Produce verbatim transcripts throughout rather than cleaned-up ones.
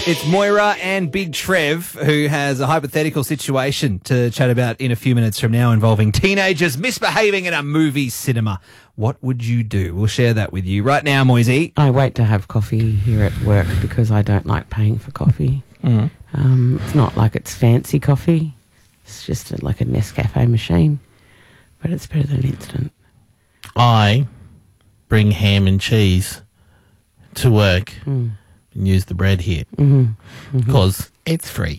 It's Moira and Big Trev, who has a hypothetical situation to chat about in a few minutes from now involving teenagers misbehaving in a movie cinema. What would you do? We'll share that with you right now, Moisey. I wait to have coffee here at work because I don't like paying for coffee. Mm. Um, it's not like it's fancy coffee. It's just a, like a Nescafe machine, but it's better than instant. I bring ham and cheese to work Mm. and use the bread here Mm-hmm. because Mm-hmm. it's free.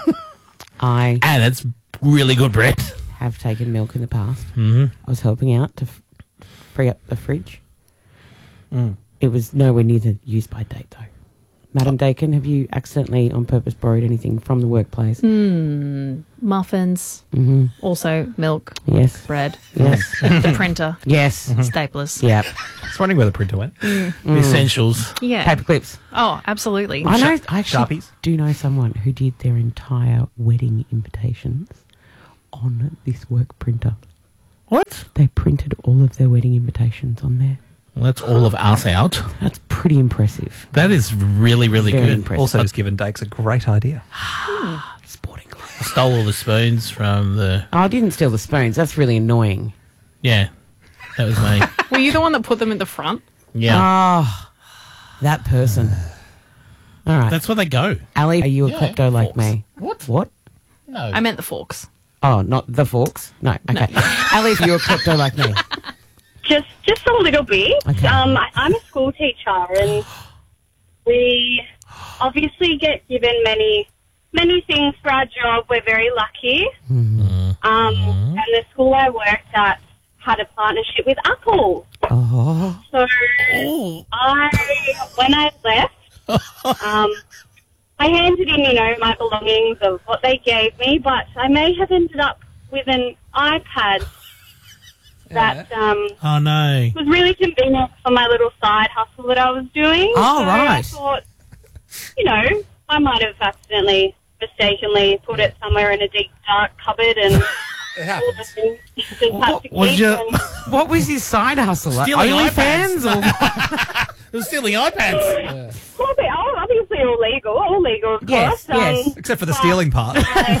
I And it's really good bread. have taken milk in the past. Mm-hmm. I was helping out to f- free up the fridge. Mm. It was nowhere near the use by date, though. Madam Dakin, have you accidentally on purpose borrowed anything from the workplace? Mm, muffins, Mm-hmm. also milk, Yes. bread, Yes. the printer, Yes. staplers. Yep. I was wondering where the printer went. The essentials. Yeah. Paper clips. Oh, absolutely. I know. I actually Sharpies? do know someone who did their entire wedding invitations on this work printer. What? They printed all of their wedding invitations on there. Well, that's all of us out. That's pretty impressive. That is really, really Very good. impressive. Also, has given Dakes a great idea. Sporting club. I stole all the spoons from the... Oh, I didn't steal the spoons. That's really annoying. Yeah, that was me. Were you the one that put them in the front? Yeah. Oh, that person. All right. That's where they go. Ali, are you a Yeah, klepto like forks. me? What? What? No. I meant the forks. Oh, not the forks? No. Okay. Ali, are you a klepto like me? Just, just a little bit. Okay. Um, I, I'm a school teacher, and we obviously get given many, many things for our job. We're very lucky. Mm-hmm. Um, and the school I worked at had a partnership with Apple. Oh. So I, when I left, um, I handed in, you know, my belongings of what they gave me, but I may have ended up with an iPad that um, Oh, no. was really convenient for my little side hustle that I was doing. Oh, so right. I thought, you know, I might have accidentally, mistakenly put it somewhere in a deep, dark cupboard and all the things just had to was keep. your- and- What was his side hustle? Like Stealing OnlyFans? Or... It was stealing iPads. Well, they are obviously all legal, all legal, of Yes, course. yes. Um, Except for the but stealing part. I,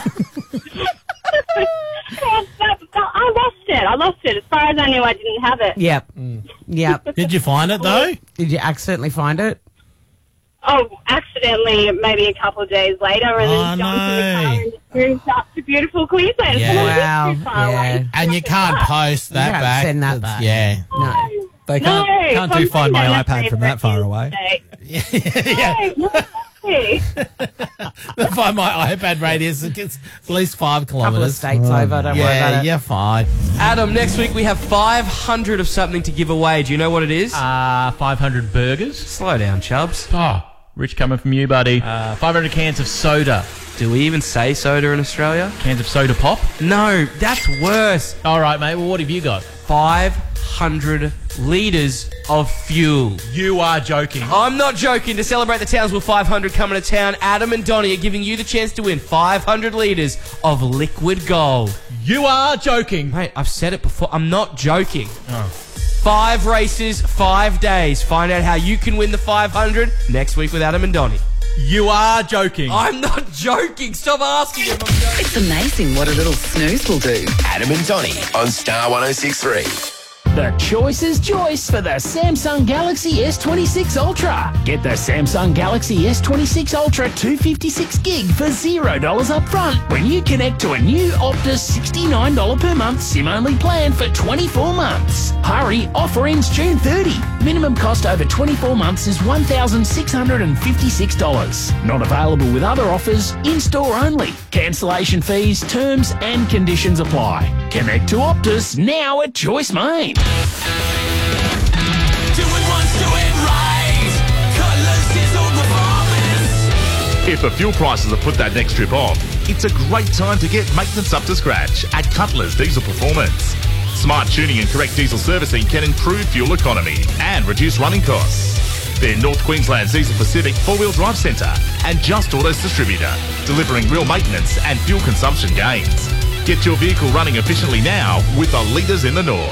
Well, but, but I lost it. I lost it. As far as I knew, I didn't have it. Yep. Yep. Did you find it, though? Did you accidentally find it? Oh, accidentally, maybe a couple of days later, and Oh, then jumped in the no. car and moved up to beautiful Queensland. Yeah. So I'm Wow, a bit too far yeah. away. And you can't post that You can't back. send that It's- back. Yeah. No. They can't, No, can't do from Find My Sunday, iPad from that far away. yeah. No, no, exactly. Find my iPad radius. It's at least five Couple of kilometres. states over. Don't worry Yeah, about it. you're fine. Adam, next week we have five hundred of something to give away. Do you know what it is? Uh, five hundred burgers. Slow down, Chubbs. Oh, rich coming from you, buddy. Uh, five hundred cans of soda. Do we even say soda in Australia? Cans of soda pop. No, that's worse. All right, mate. Well, what have you got? five hundred litres of fuel. You are joking. I'm not joking. To celebrate the Townsville five hundred coming to town, Adam and Donnie are giving you the chance to win five hundred litres of liquid gold. You are joking. Mate, I've said it before. I'm not joking. Five races, five days. Find out how you can win the five hundred next week with Adam and Donnie. You are joking. I'm not joking. Stop asking him. I'm joking. It's amazing what a little snooze will do. Adam and Donnie on Star one oh six point three. The choice is choice for the Samsung Galaxy S twenty-six Ultra. Get the Samsung Galaxy S twenty-six Ultra two fifty-six gig for zero dollars up front when you connect to a new Optus sixty-nine dollars per month SIM-only plan for twenty-four months. Hurry, offer ends June thirtieth. Minimum cost over twenty-four months is one thousand six hundred fifty-six dollars. Not available with other offers, in-store only. Cancellation fees, terms and conditions apply. Connect to Optus now at Choice Main. Do it once, do it right. Cutlass Diesel Performance. If the fuel prices have put that next trip off, it's a great time to get maintenance up to scratch at Cutler's Diesel Performance. Smart tuning and correct diesel servicing can improve fuel economy and reduce running costs. They're North Queensland's Diesel Pacific four-wheel drive centre and Just Autos distributor, delivering real maintenance and fuel consumption gains. Get your vehicle running efficiently now with the leaders in the north.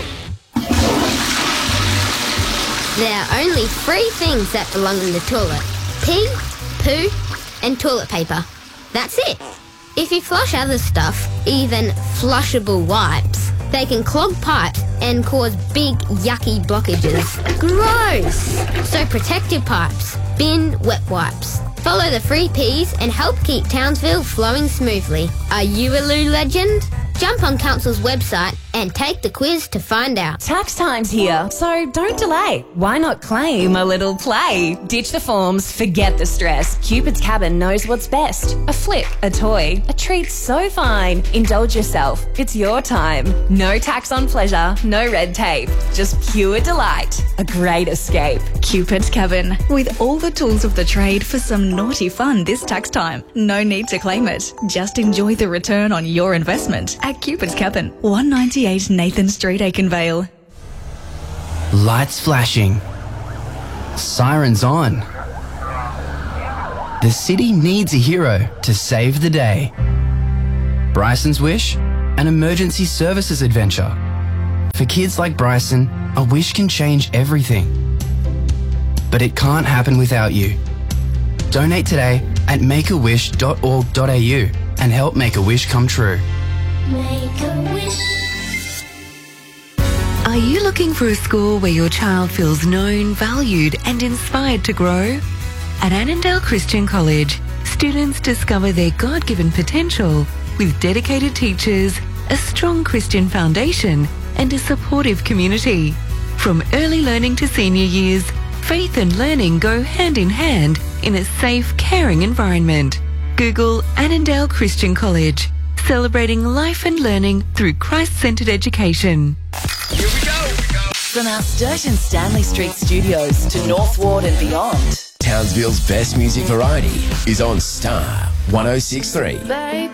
There are only three things that belong in the toilet. Pee, poo and toilet paper. That's it. If you flush other stuff, even flushable wipes, they can clog pipes and cause big, yucky blockages. Gross! So protect your pipes. Bin wet wipes. Follow the free P's and help keep Townsville flowing smoothly. Are you a loo legend? Jump on Council's website and take the quiz to find out. Tax time's here, so don't delay. Why not claim a little play? Ditch the forms, forget the stress. Cupid's Cabin knows what's best. A flick, a toy, a treat so fine. Indulge yourself. It's your time. No tax on pleasure, no red tape. Just pure delight. A great escape. Cupid's Cabin, with all the tools of the trade for some naughty fun this tax time. No need to claim it. Just enjoy the return on your investment at Cupid's Cabin, one ninety-eight Nathan Street, Aikenvale. Lights flashing. Sirens on. The city needs a hero to save the day. Bryson's Wish, an emergency services adventure. For kids like Bryson, a wish can change everything. But it can't happen without you. Donate today at make a wish dot org dot a u and help make a wish come true. Make a wish. Are you looking for a school where your child feels known, valued and inspired to grow? At Annandale Christian College, students discover their God-given potential with dedicated teachers, a strong Christian foundation and a supportive community. From early learning to senior years, faith and learning go hand in hand in a safe, caring environment. Google Annandale Christian College, celebrating life and learning through Christ-centered education. Here we go. From our Sturgeon Stanley Street studios to North Ward and beyond. Townsville's best music variety is on Star one oh six point three.